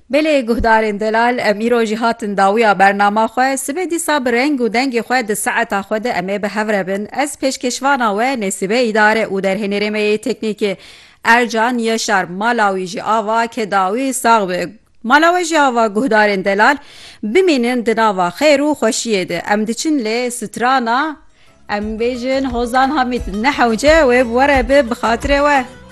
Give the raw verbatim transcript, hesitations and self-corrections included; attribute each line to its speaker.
Speaker 1: Belê guhdarên delal em îro jî hatin dawiya bernama xwe sibê dîsa bi reng û dengê xwe di saeta xwe de em ê bi hev re bin. Ez pêşkeşvana we Nesîbe îdare û derhênê rêmeyê teknîkê Ercan Yaşar mala wî jî ava kedawî sax be. Mala we jî ava guhdarên delal bimînin di nava xêr û xweşiyê de. Em diçin lê strana em bêjin Hozan Hamîd nehewce wê were bi bi xatirê we.